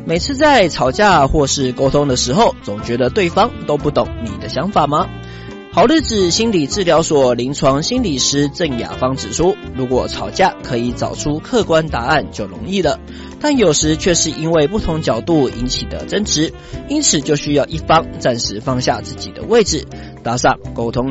每次在吵架或是沟通的时候，总觉得对方都不懂你的想法吗？好日子心理治疗所临床心理师郑雅芳指出，如果吵架可以找出客观答案就容易了，但有时却是因为不同角度引起的争执，因此就需要一方暂时放下自己的位置，搭上沟通